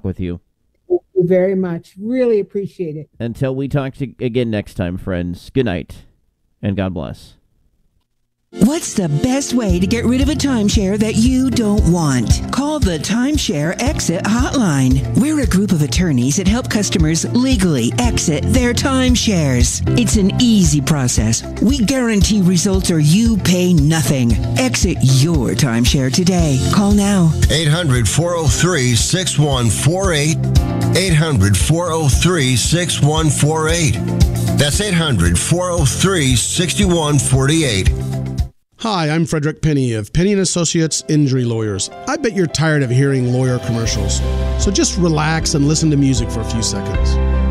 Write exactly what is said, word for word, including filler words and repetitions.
with you. Thank you very much. Really appreciate it. Until we talk to again next time, friends, good night, and God bless. What's the best way to get rid of a timeshare that you don't want? Call the Timeshare Exit Hotline. We're a group of attorneys that help customers legally exit their timeshares. It's an easy process. We guarantee results or you pay nothing. Exit your timeshare today. Call now. eight hundred, four oh three, six one four eight. eight hundred, four oh three, six one four eight. That's eight hundred, four oh three, six one four eight. Hi, I'm Frederick Penny of Penny and Associates Injury Lawyers. I bet you're tired of hearing lawyer commercials. So just relax and listen to music for a few seconds.